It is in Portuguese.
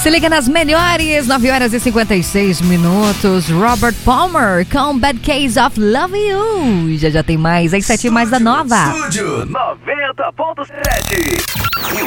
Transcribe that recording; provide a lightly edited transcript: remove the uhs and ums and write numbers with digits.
Se liga nas melhores, 9h56. Robert Palmer com Bad Case of Love You. Já tem mais, às 7 mais da nova. Estúdio 90.7.